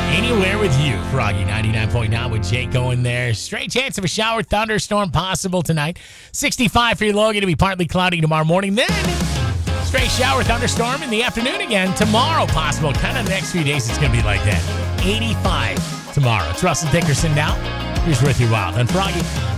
Anywhere with you, Froggy 99.9 with Jake going there. Straight chance of a shower, thunderstorm possible tonight. 65 for your low. Going to be partly cloudy tomorrow morning. Then straight shower, thunderstorm in the afternoon again. Tomorrow possible. Kind of the next few days it's going to be like that. 85 tomorrow. It's Russell Dickerson now. Here's Ruthie Wild on Froggy